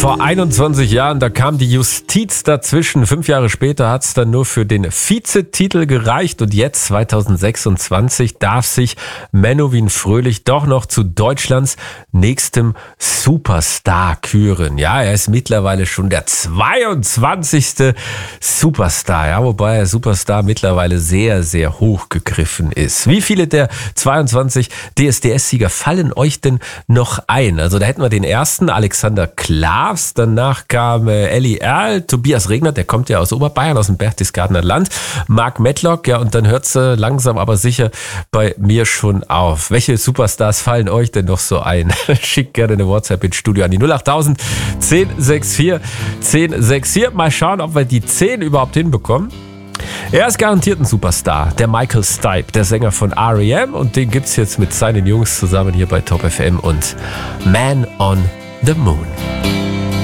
Vor 21 Jahren, da kam die Justiz dazwischen. 5 Jahre später hat es dann nur für den Vizetitel gereicht. Und jetzt, 2026, darf sich Menowin Fröhlich doch noch zu Deutschlands nächstem Superstar küren. Ja, er ist mittlerweile schon der 22. Superstar. Ja, wobei der Superstar mittlerweile sehr, sehr hoch gegriffen ist. Wie viele der 22 DSDS-Sieger fallen euch denn noch ein? Also da hätten wir den ersten, Alexander Klavs, danach kam Elli Erl, Tobias Regner, der kommt ja aus Oberbayern, aus dem Berchtesgadener Land, Mark Medlock, ja, und dann hört es langsam aber sicher bei mir schon auf. Welche Superstars fallen euch denn noch so ein? Schickt gerne eine WhatsApp ins Studio an die 08000 1064 1064. Mal schauen, ob wir die 10 überhaupt hinbekommen. Er ist garantiert ein Superstar, der Michael Stipe, der Sänger von R.E.M. und den gibt's jetzt mit seinen Jungs zusammen hier bei Top FM und Man on the Moon.